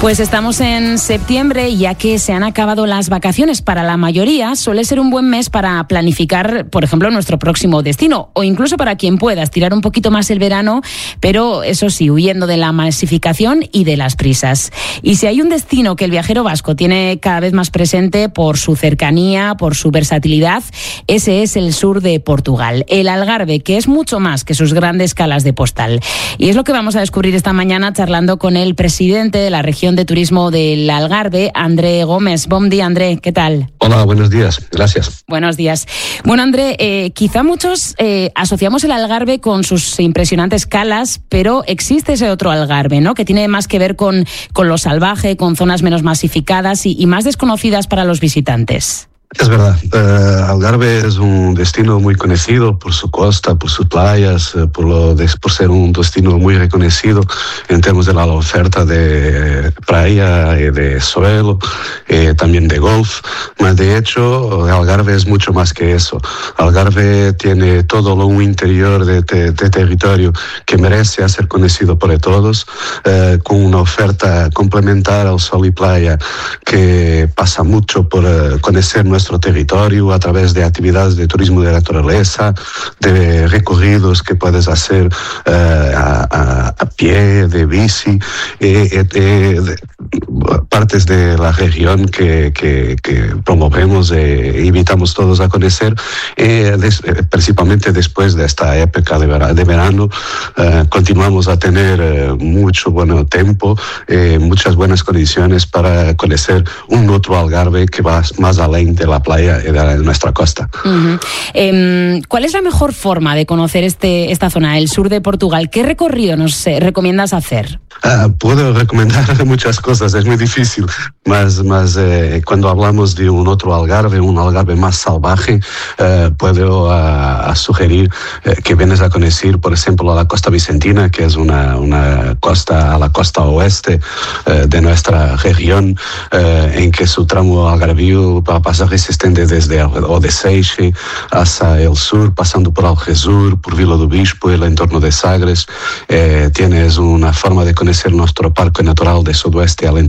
Pues estamos en septiembre y ya que se han acabado las vacaciones para la mayoría, suele ser un buen mes para planificar, por ejemplo, nuestro próximo destino o incluso para quien pueda estirar un poquito más el verano, pero eso sí, huyendo de la masificación y de las prisas. Y si hay un destino que el viajero vasco tiene cada vez más presente por su cercanía, por su versatilidad, ese es el sur de Portugal, el Algarve, que es mucho más que sus grandes calas de postal. Y es lo que vamos a descubrir esta mañana charlando con el presidente de la región de turismo del Algarve, André Gómez. Buen día, André, ¿qué tal? Hola, buenos días, gracias. Buenos días. Bueno, André, quizá muchos asociamos el Algarve con sus impresionantes calas, pero existe ese otro Algarve, ¿no?, que tiene más que ver con lo salvaje, con zonas menos masificadas y más desconocidas para los visitantes. Es verdad, Algarve es un destino muy conocido por su costa, por sus playas, por ser un destino muy reconocido en términos de la oferta de playa y de suelo, también de golf. Mas de hecho, Algarve es mucho más que eso. Algarve tiene todo un interior de territorio que merece ser conocido por todos, con una oferta complementaria al sol y playa que pasa mucho por conocer nuestro territorio a través de actividades de turismo de naturaleza, de recorridos que puedes hacer a pie, de bici, partes de la región que promovemos e invitamos todos a conocer, principalmente después de esta época de verano. Continuamos a tener mucho buen tiempo, muchas buenas condiciones para conocer un otro Algarve que va más allá de la playa y de nuestra costa. Uh-huh. ¿Cuál es la mejor forma de conocer esta zona, el sur de Portugal? ¿Qué recorrido nos recomiendas hacer? Puedo recomendar muchas cosas, es muy difícil, mas cuando hablamos de un otro Algarve, un Algarve más salvaje, puedo sugerir que vienes a conocer, por ejemplo, a la costa vicentina, que es una costa a la costa oeste de nuestra región, en que su tramo algarvio pasaje se extiende desde Odeceixe hasta el sur, pasando por Algesur, por Vila do Bispo y el entorno de Sagres. Tienes una forma de conocer nuestro parque natural de sudoeste al